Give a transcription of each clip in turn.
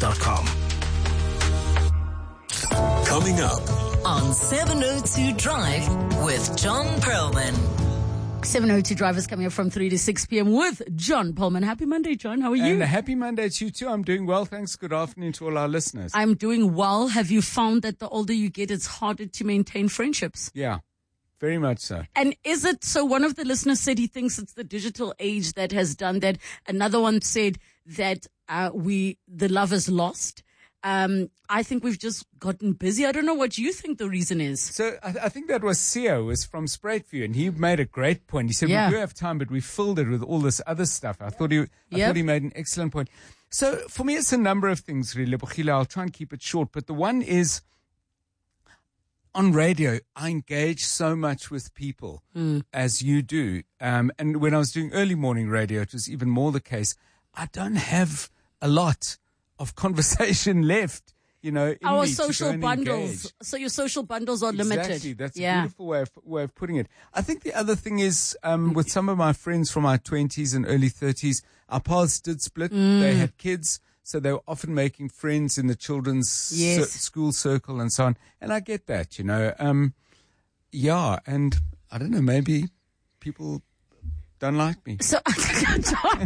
RadioSA.com. Coming up on 702 Drive with John Perlman. 702 Drive is coming up from 3 to 6 p.m. with John Perlman. Happy Monday, John. How are you? And a happy Monday to you too. I'm doing well. Thanks. Good afternoon to all our listeners. I'm doing well. Have you found that the older you get, it's harder to maintain friendships? Yeah, very much so. And is it so? One of the listeners said he thinks it's the digital age that has done that. Another one said that the love is lost. I think we've just gotten busy. I don't know what you think the reason is. So I think that was Theo, was from Spruitview, and he made a great point. He said, we do have time, but we filled it with all this other stuff. I thought he made an excellent point. So for me, it's a number of things, really. I'll try and keep it short, but the one is, on radio, I engage so much with people as you do. And when I was doing early morning radio, it was even more the case. I don't have a lot of conversation left, our social bundles. Engage. So your social bundles are limited. Exactly. That's a beautiful way of putting it. I think the other thing is, with some of my friends from our 20s and early 30s, our paths did split. They had kids, so they were often making friends in the children's school circle and so on. And I get that, and I don't know, maybe people don't like me. So, John.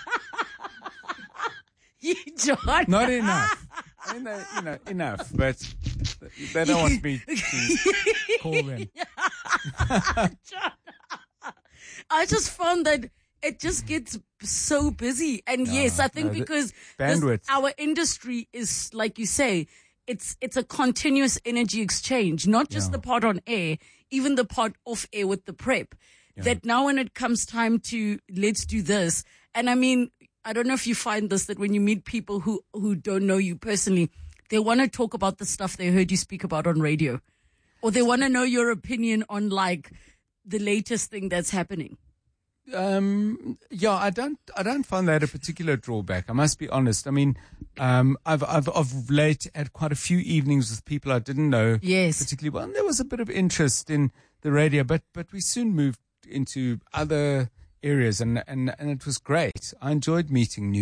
John. Not enough. I mean, enough, but they don't want me to call them. John, I just found that it just gets so busy. And I think because our industry is, like you say, it's a continuous energy exchange, not just the part on air, even the part off air with the prep. Yeah. That now when it comes time to let's do this, and I mean, I don't know if you find this, that when you meet people who don't know you personally, they want to talk about the stuff they heard you speak about on radio, or they want to know your opinion on like the latest thing that's happening. I don't find that a particular drawback. I must be honest. I mean, I've of late had quite a few evenings with people I didn't know particularly well, and there was a bit of interest in the radio, but we soon moved into other areas, and it was great. I enjoyed meeting new